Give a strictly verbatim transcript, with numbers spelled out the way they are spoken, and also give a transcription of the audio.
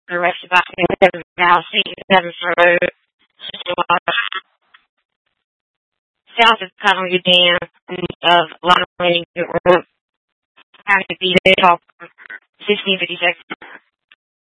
the rest of the now sixty-seven Road, south of Cottonwood Dam, and of a lot of money that were having to be there off sixteen fifty-six.